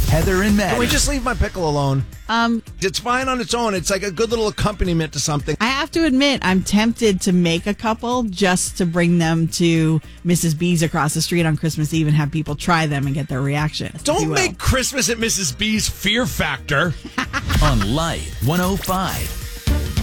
Heather and Maddie. Can we just leave my pickle alone? It's fine on its own. It's like a good little accompaniment to something. I have to admit, I'm tempted to make a couple just to bring them to Mrs. B's across the street on Christmas Eve and have people try them and get their reaction. Don't make Christmas at Mrs. B's Fear Factor. On Light 105.